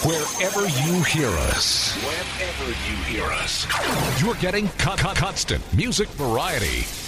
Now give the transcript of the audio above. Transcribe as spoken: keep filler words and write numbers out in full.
Wherever you hear us, wherever you hear us, you're getting con- con- constant music variety.